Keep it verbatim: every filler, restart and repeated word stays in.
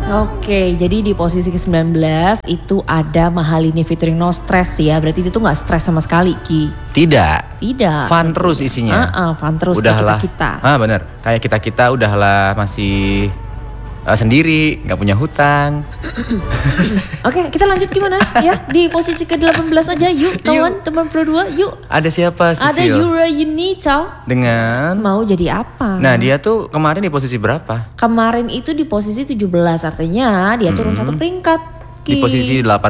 Oke, jadi di posisi ke sembilan belas itu ada Mahalini featuring No Stress ya. Berarti itu gak stres sama sekali, Ki. Tidak. Tidak. Fun terus isinya. Uh-uh, fun terus udahlah. kita-kita. Ah benar. Kayak kita-kita udahlah masih uh, sendiri, gak punya hutang. Oke, kita lanjut gimana ya? Di posisi ke delapan belas aja yuk kawan, teman Pro dua yuk. Ada siapa sih? Ada Yura Yunita. Dengan mau jadi apa? Nah dia tuh kemarin di posisi berapa? Kemarin itu di posisi tujuh belas, artinya dia turun hmm. satu peringkat. Ki. Di posisi delapan